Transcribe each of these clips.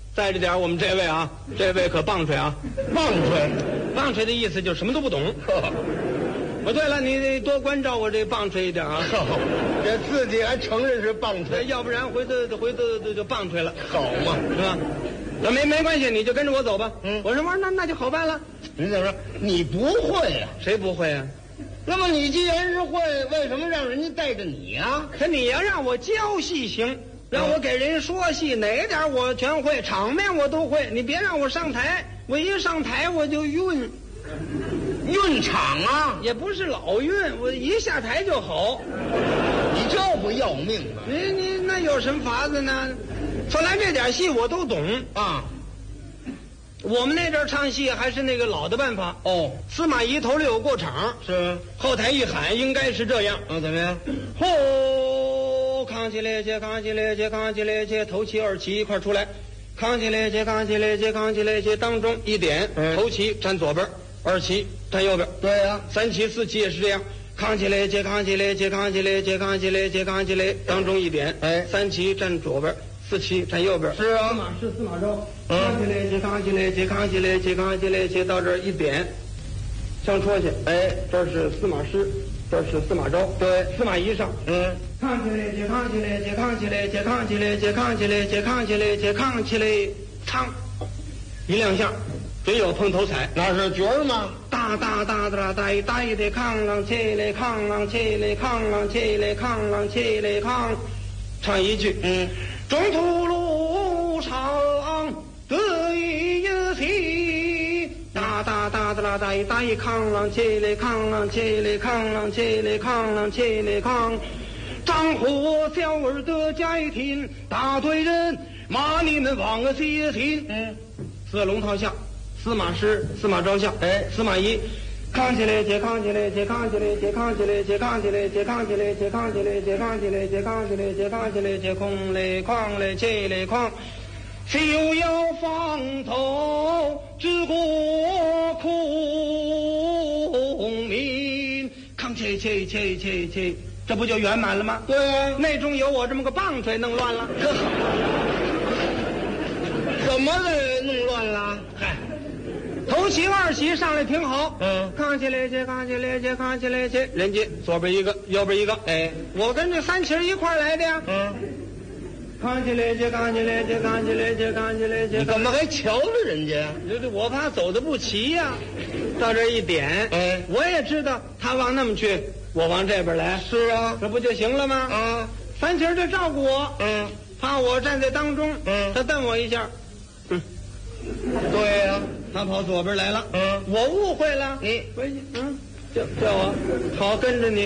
在着点我们这位啊，这位可棒槌啊，棒槌的意思就什么都不懂。哦，对了，你得多关照我这棒槌一点啊。 这自己还承认是棒槌， 要不然回头就棒槌了， 好嘛， 是吧？那没关系，你就跟着我走吧。我说那就好办了。 你怎么说？你不会呀？ 谁不会啊？ 那么你既然是会，为什么让人家带着你啊？ 可你要让我教戏行，让我给人说戏，哪点我全会，场面我都会。你别让我上台，我一上台我就晕场啊！ 也不是老晕，我一下台就好。 你这不要命吗？ 你那有什么法子呢？说来这点戏我都懂啊。 我们那阵唱戏还是那个老的办法哦， 司马懿头里有过场， 是后台一喊应该是这样啊，怎么样？ 吼，扛起来接，扛起来接，扛起来接，头旗二旗一块出来，扛起来接，扛起来接，扛起来接，当中一点，头旗站左边，二旗站右边。 对呀， 三旗四旗也是这样，扛起来接，扛起来接，扛起来接，扛起来接，扛起来，当中一点，三旗站左边，四旗站右边。 是啊， 司马师司马昭，扛起来接，扛起来接，扛起来接，扛起来接，到这儿一点，上戳去，这是司马师，这是司马昭，对，司马懿上，扛起来接，扛起来接，扛起来接，扛起来接，扛起来接，扛起来接，扛起来，唱，一亮相，真有碰头彩， 那是角儿吗？ 大的扛啷起来，扛啷起来，扛啷起来，扛啷起来，扛，唱一句，中途路上得一喜，大一扛啷起来，扛啷起来，扛啷起来，扛啷起来，扛，张火小儿的家庭，大队人骂你们忘了写信，四龙套下，司马师司马昭下，司马懿扛起来接，扛起来接，扛起来接，扛起来接，扛起来接，扛起来接，扛起来接，扛起来接，扛起来接，扛起来接，空来哐来起来哐，就要放头治国孔明，扛起起，这不就圆满了吗？ 对啊， 内中有我这么个棒槌弄乱了， 怎么了？弄乱了？ 嗨。头旗二旗上来挺好，扛起来接，扛起来接，扛起来接，人家左边一个，右边一个，我跟这三旗一块来的呀，扛起来接，扛起来接，扛起来接，扛起来接， 你干嘛还瞧着人家？ 我怕走的不齐呀，到这一点，我也知道他往那么去，我往这边来， 是啊， 这不就行了吗？三旗就照顾我，怕我站在当中，他瞪我一下， 对呀。 他跑左边来了，我误会了，你回去，叫我，好跟着你，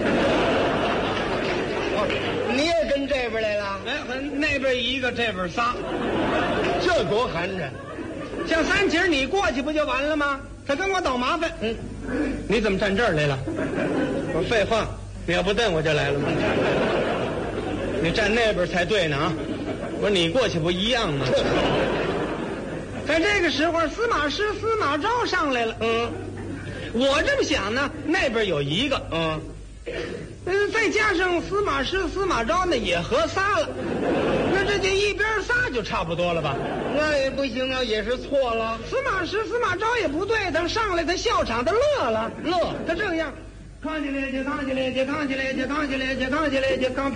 你也跟这边来了？ 那边一个，这边仨， 这多寒碜！ 像三旗你过去不就完了吗？他跟我捣麻烦，你怎么站这儿来了？我说废话，你要不瞪我就来了吗？你站那边才对呢啊！我说你过去不一样吗？在这个时候，司马师司马昭上来了。我这么想呢，那边有一个，再加上司马师司马昭呢，也合仨了。那这就一边仨就差不多了吧？ 那也不行啊，也是错了。 司马师司马昭也不对，他上来他笑场，他乐了，他这样，扛起来接，扛起来接，扛起来接，扛起来接，扛起来接，扛。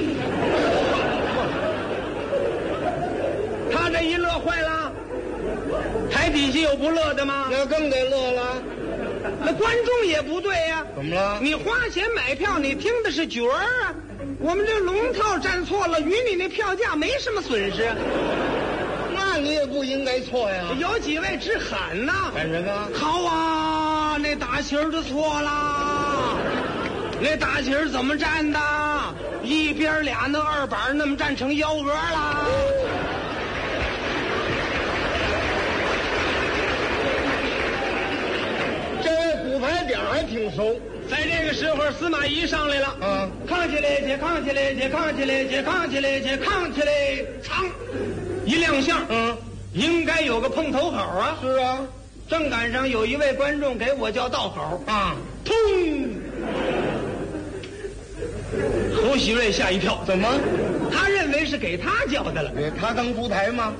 他这一乐坏了。台底下有不乐的吗？ 那更得乐了。 那观众也不对呀。 怎么了？ 你花钱买票，你听的是角儿啊。我们这龙套站错了，与你那票价没什么损失。 那你也不应该错呀。 有几位直喊呐， 喊什么？ 好啊，那大旗儿就错了。那大旗儿怎么站的？一边俩那二板那么站成幺蛾了。 骨牌点还挺熟。 在这个时候，司马懿上来了，扛起来接，扛起来接，扛起来接，扛起来接，扛起来，噌，一亮相，应该有个碰头口啊。 是啊， 正赶上有一位观众给我叫道口通，胡喜瑞吓一跳， 怎么？ 他认为是给他叫的了， 他当出台吗？